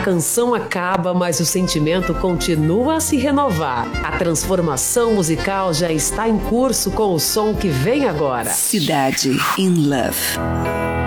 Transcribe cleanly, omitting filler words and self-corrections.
canção acaba, mas o sentimento continua a se renovar. A transformação musical já está em curso com o som que vem agora. Cidade in Love.